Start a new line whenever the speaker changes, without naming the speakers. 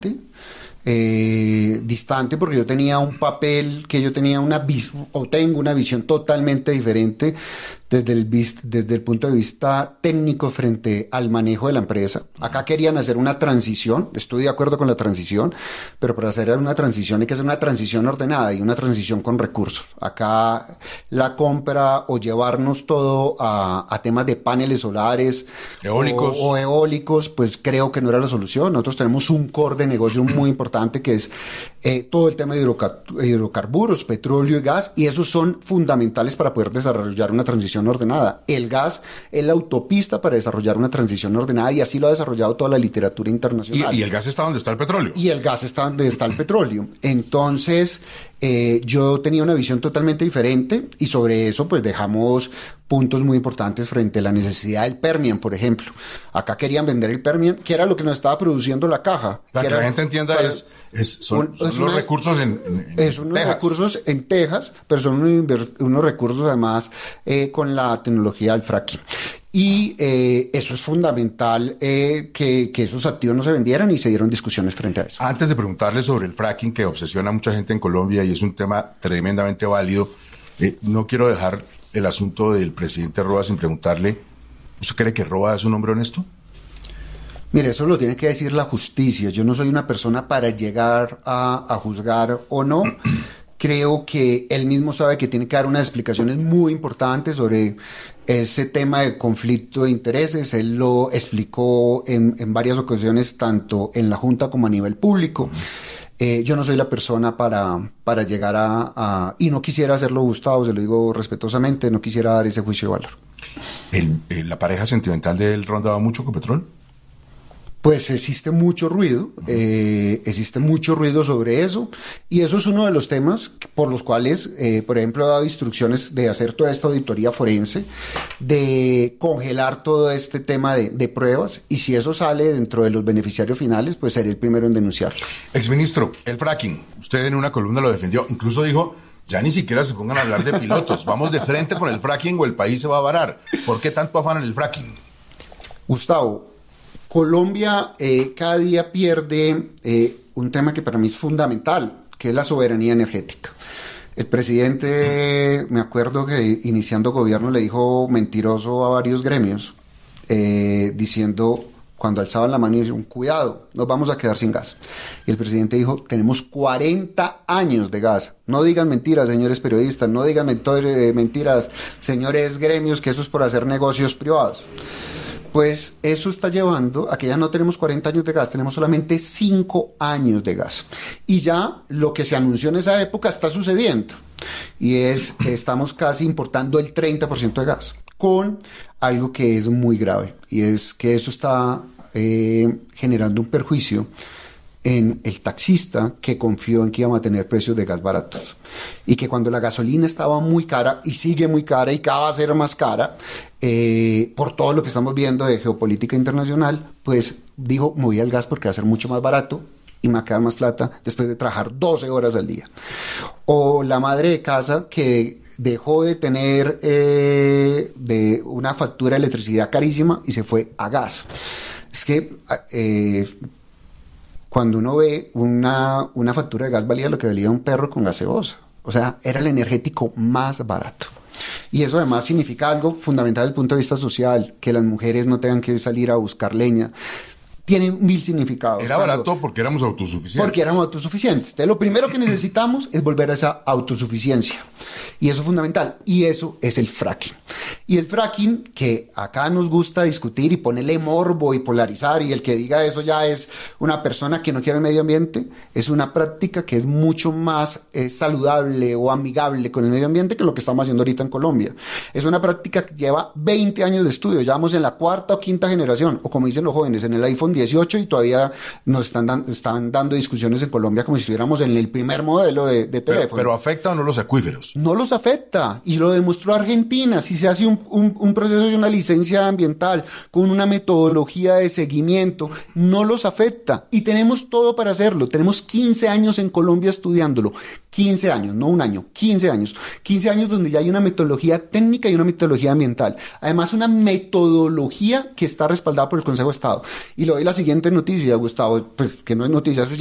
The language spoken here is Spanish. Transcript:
distante, porque yo tenía un papel que yo tenía tengo una visión totalmente diferente desde el punto de vista técnico frente al manejo de la empresa. Acá querían hacer una transición, estoy de acuerdo con la transición, pero para hacer una transición hay que hacer una transición ordenada y una transición con recursos. Acá la compra o llevarnos todo a temas de paneles solares o eólicos, pues creo que no era la solución. Nosotros tenemos un core de negocio muy importante que es todo el tema de hidrocarburos, petróleo y gas, y esos son fundamentales para poder desarrollar una transición ordenada. El gas es la autopista para desarrollar una transición ordenada y así lo ha desarrollado toda la literatura internacional.
¿Y el gas está donde está el petróleo?
Y el gas está donde está el petróleo. Entonces, yo tenía una visión totalmente diferente y sobre eso pues dejamos puntos muy importantes frente a la necesidad del Permian, por ejemplo. Acá querían vender el Permian, que era lo que nos estaba produciendo la caja.
Para que la gente entienda, son los recursos en
unos
Texas.
Recursos en Texas, pero son unos recursos además con la tecnología del fracking. Y eso es fundamental, que esos activos no se vendieran y se dieron discusiones frente a eso.
Antes de preguntarle sobre el fracking que obsesiona a mucha gente en Colombia y es un tema tremendamente válido, no quiero dejar el asunto del presidente Roa sin preguntarle, ¿usted cree que Roa es un hombre honesto?
Mire, eso lo tiene que decir la justicia. Yo no soy una persona para llegar a juzgar o no. Creo que él mismo sabe que tiene que dar unas explicaciones muy importantes sobre ese tema de conflicto de intereses. Él lo explicó en varias ocasiones, tanto en la Junta como a nivel público. Yo no soy la persona para llegar y no quisiera hacerlo, Gustavo, se lo digo respetuosamente, no quisiera dar ese juicio de valor.
¿La pareja sentimental de él rondaba mucho con Petrol?
Pues existe mucho ruido sobre eso, y eso es uno de los temas por los cuales, por ejemplo, he dado instrucciones de hacer toda esta auditoría forense, de congelar todo este tema de pruebas, y si eso sale dentro de los beneficiarios finales, pues seré el primero en denunciarlo.
Exministro, el fracking, usted en una columna lo defendió, incluso dijo, ya ni siquiera se pongan a hablar de pilotos, vamos de frente con el fracking o el país se va a varar. ¿Por qué tanto afán en el fracking?
Gustavo, Colombia cada día pierde un tema que para mí es fundamental, que es la soberanía energética. El presidente, me acuerdo que iniciando gobierno le dijo mentiroso a varios gremios, diciendo, cuando alzaban la mano y decían, cuidado, nos vamos a quedar sin gas. Y el presidente dijo, tenemos 40 años de gas. No digan mentiras, señores periodistas, no digan mentiras, señores gremios, que eso es por hacer negocios privados. Pues eso está llevando a que ya no tenemos 40 años de gas, tenemos solamente 5 años de gas. Y ya lo que se anunció en esa época está sucediendo. Y estamos casi importando el 30% de gas, con algo que es muy grave. Y es que eso está generando un perjuicio en el taxista que confió en que íbamos a tener precios de gas baratos, y que cuando la gasolina estaba muy cara y sigue muy cara y cada vez va a ser más cara por todo lo que estamos viendo de geopolítica internacional, pues dijo, me voy al gas porque va a ser mucho más barato y me va a quedar más plata después de trabajar 12 horas al día. O la madre de casa que dejó de tener de una factura de electricidad carísima y se fue a gas. Es que cuando uno ve una factura de gas valía lo que valía un perro con gaseosa. O sea, era el energético más barato. Y eso además significa algo fundamental desde el punto de vista social, que las mujeres no tengan que salir a buscar leña. Tiene 1000 significados.
Era barato porque éramos autosuficientes.
Porque éramos autosuficientes. Entonces, lo primero que necesitamos es volver a esa autosuficiencia. Y eso es fundamental. Y eso es el fracking. Y el fracking, que acá nos gusta discutir y ponerle morbo y polarizar, y el que diga eso ya es una persona que no quiere el medio ambiente, es una práctica que es mucho más saludable o amigable con el medio ambiente que lo que estamos haciendo ahorita en Colombia. Es una práctica que lleva 20 años de estudio. Ya vamos en la 4ª o 5ª generación, o como dicen los jóvenes, en el iPhone 18, y todavía nos están dando discusiones en Colombia como si estuviéramos en el primer modelo de teléfono.
Pero ¿afecta o no los acuíferos?
No los afecta, y lo demostró Argentina. Si se hace un proceso de una licencia ambiental con una metodología de seguimiento, no los afecta, y tenemos todo para hacerlo. Tenemos 15 años en Colombia estudiándolo, 15 años, no un año, 15 años donde ya hay una metodología técnica y una metodología ambiental, además una metodología que está respaldada por el Consejo de Estado. Y lo doy la siguiente noticia, Gustavo, pues que no es noticia, eso